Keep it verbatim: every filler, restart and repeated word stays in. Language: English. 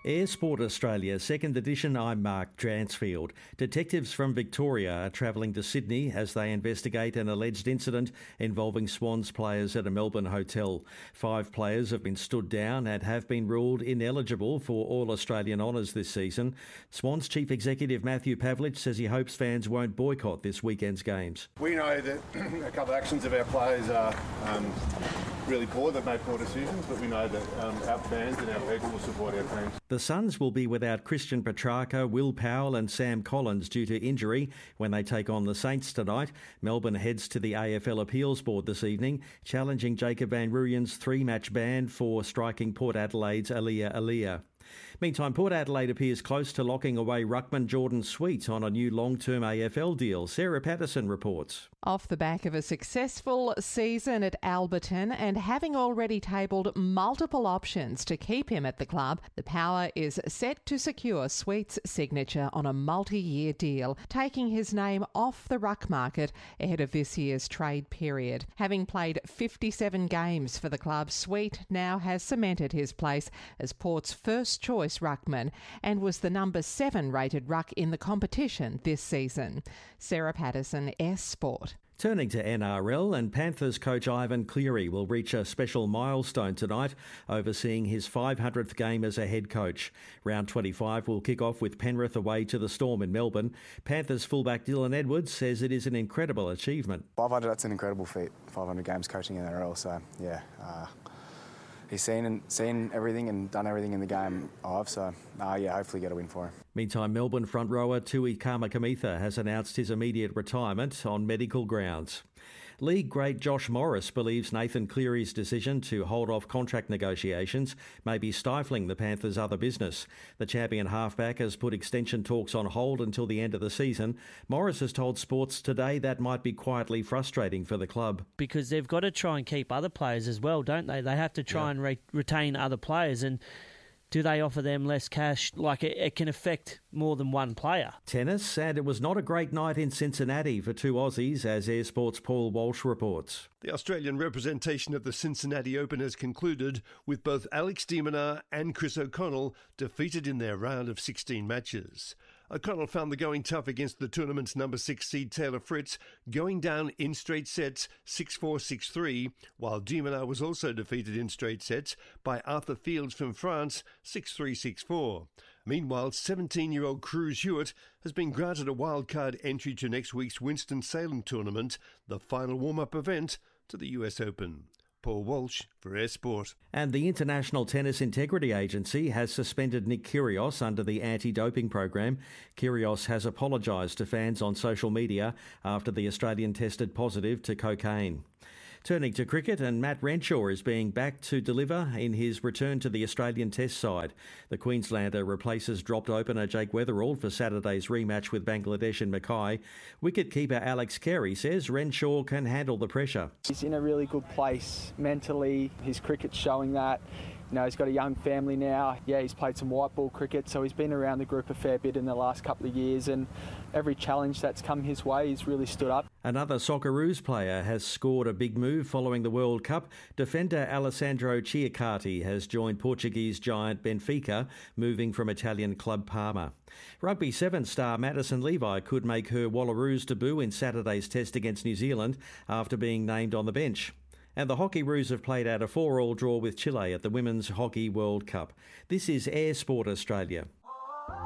Air Sport Australia, second edition. I'm Mark Dransfield. Detectives from Victoria are travelling to Sydney as they investigate an alleged incident involving Swans players at a Melbourne hotel. Five players have been stood down and have been ruled ineligible for All-Australian honours this season. Swans Chief Executive Matthew Pavlich says he hopes fans won't boycott this weekend's games. We know that a couple of actions of our players are um, really poor. They've made poor decisions, but we know that um, our fans and our people will support our teams. The Suns will be without Christian Petrarca, Will Powell and Sam Collins due to injury when they take on the Saints tonight. Melbourne heads to the A F L Appeals Board this evening, challenging Jacob van Rooyen's three-match ban for striking Port Adelaide's Aliyah Aliyah. Meantime, Port Adelaide appears close to locking away ruckman Jordan Sweet on a new long-term A F L deal. Sarah Patterson reports. Off the back of a successful season at Alberton and having already tabled multiple options to keep him at the club, the Power is set to secure Sweet's signature on a multi-year deal, taking his name off the ruck market ahead of this year's trade period. Having played fifty-seven games for the club, Sweet now has cemented his place as Port's first choice ruckman and was the number seven rated ruck in the competition this season. Sarah Patterson, S Sport. Turning to N R L, and Panthers coach Ivan Cleary will reach a special milestone tonight, overseeing his five hundredth game as a head coach. Round twenty-five will kick off with Penrith away to the Storm in Melbourne. Panthers fullback Dylan Edwards says it is an incredible achievement. five hundred, that's an incredible feat, five hundred games coaching in N R L, so yeah. Uh, He's seen and seen everything and done everything in the game of, so uh, yeah, hopefully get a win for him. Meantime, Melbourne front rower Tui Kamakamitha has announced his immediate retirement on medical grounds. League great Josh Morris believes Nathan Cleary's decision to hold off contract negotiations may be stifling the Panthers' other business. The champion halfback has put extension talks on hold until the end of the season. Morris has told Sports Today that might be quietly frustrating for the club. Because they've got to try and keep other players as well, don't they? They have to try yeah. and re- retain other players, and do they offer them less cash? Like, it, it can affect more than one player. Tennis, and it was not a great night in Cincinnati for two Aussies, as Air Sport's Paul Walsh reports. The Australian representation of the Cincinnati Open has concluded with both Alex de Minaur and Chris O'Connell defeated in their round of sixteen matches. O'Connell found the going tough against the tournament's number six seed Taylor Fritz, going down in straight sets six four, six three, while de Minaur was also defeated in straight sets by Arthur Fields from France six three, six four. Meanwhile, seventeen-year-old Cruz Hewitt has been granted a wildcard entry to next week's Winston-Salem tournament, the final warm-up event to the U S Open. Paul Walsh for Air Sport. And the International Tennis Integrity Agency has suspended Nick Kyrgios under the anti-doping program. Kyrgios has apologised to fans on social media after the Australian tested positive to cocaine. Turning to cricket, and Matt Renshaw is being backed to deliver in his return to the Australian Test side. The Queenslander replaces dropped opener Jake Weatherall for Saturday's rematch with Bangladesh in Mackay. Wicketkeeper Alex Carey says Renshaw can handle the pressure. He's in a really good place mentally. His cricket's showing that. You know, he's got a young family now. Yeah, he's played some white ball cricket, so he's been around the group a fair bit in the last couple of years, and every challenge that's come his way, he's really stood up. Another Socceroos player has scored a big move following the World Cup. Defender Alessandro Chiacati has joined Portuguese giant Benfica, moving from Italian club Parma. Rugby Sevens star Madison Levi could make her Wallaroos debut in Saturday's test against New Zealand after being named on the bench. And the Hockeyroos have played out a four all draw with Chile at the Women's Hockey World Cup. This is Air Sport Australia.